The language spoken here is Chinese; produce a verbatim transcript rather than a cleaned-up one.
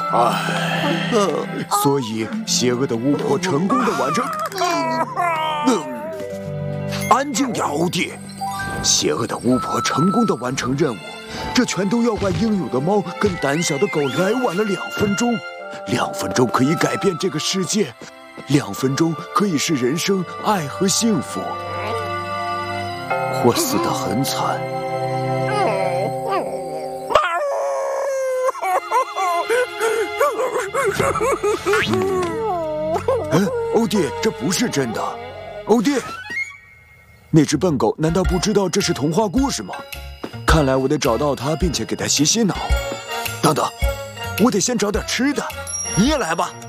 唉，所以邪恶的巫婆成功的完成。安静点，欧弟！邪恶的巫婆成功的完成任务，这全都要怪英勇的猫跟胆小的狗来晚了两分钟。两分钟可以改变这个世界，两分钟可以使人生爱和幸福。我死得很惨。哎，欧弟，这不是真的。欧弟，那只笨狗难道不知道这是童话故事吗？看来我得找到它，并且给它洗洗脑。等等，我得先找点吃的。你也来吧。